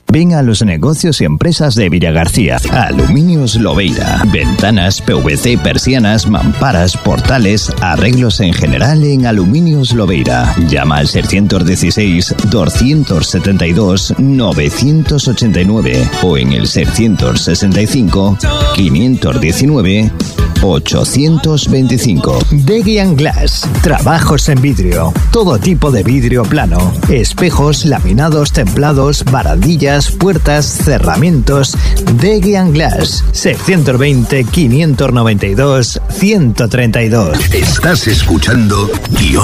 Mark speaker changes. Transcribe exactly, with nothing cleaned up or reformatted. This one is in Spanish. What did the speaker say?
Speaker 1: Ven a los negocios y empresas de Villagarcía. Aluminios Lobeira. Ventanas, P V C, persianas, mamparas, portales, arreglos en general en Aluminios Lobeira. Llama al seiscientos dieciséis, doscientos setenta y dos, novecientos ochenta y nueve o en el seiscientos sesenta y cinco, quinientos diecinueve, ochocientos veinticinco. Degian Glass. Trabajos en vidrio. Todo tipo de vidrio plano. Espejos, laminados, templados, barandillas, puertas, cerramientos. Degian Glass. seiscientos veinte, quinientos noventa y dos, ciento treinta y dos.
Speaker 2: Estás escuchando Guión